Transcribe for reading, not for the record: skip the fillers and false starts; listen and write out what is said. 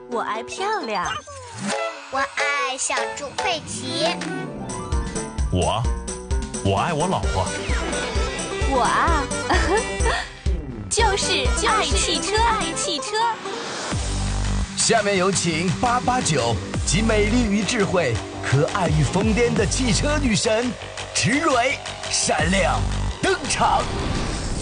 我爱漂亮。 我爱小猪佩奇。 我爱我老婆。 我啊，就是爱汽车，爱汽车。 下面有请889集美丽与智慧、可爱与疯癫的汽车女神池蕊闪亮登场。